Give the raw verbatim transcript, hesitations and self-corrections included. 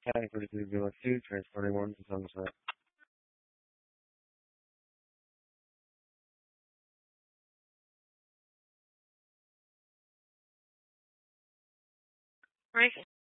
Technically, it would be like two transporting one to some side. Right.